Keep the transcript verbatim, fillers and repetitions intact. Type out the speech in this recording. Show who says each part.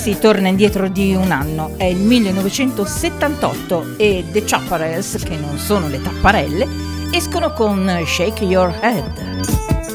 Speaker 1: si torna indietro di un anno, è il millenovecentosettantotto e The Chaparrals, che non sono le tapparelle, escono con Shake Your Head.